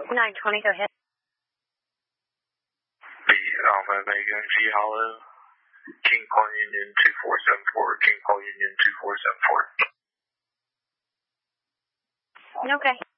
920, go ahead. The Alpha Omega G Hollow, King Paul Union 2474, King Paul Union 2474. Okay.